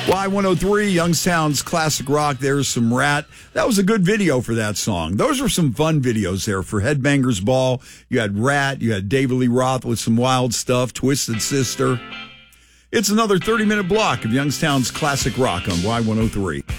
Y103, Youngstown's classic rock. There's some Rat. That was a good video for that song. Those were some fun videos there for Headbangers Ball. You had Rat. You had David Lee Roth with some wild stuff. Twisted Sister. It's another 30-minute block of Youngstown's classic rock on Y103.